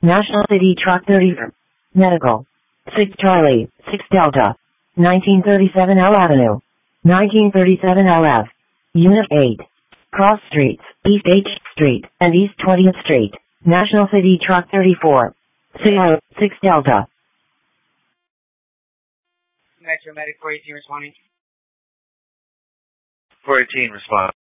National City Truck 34. Medical. 6 Charlie, 6 Delta. 1937 L Avenue. 1937 LF. Unit 8. Cross Streets, East H Street, and East 20th Street. National City Truck 34. 6 Delta. Metro Medic 418 responding. 418 respond.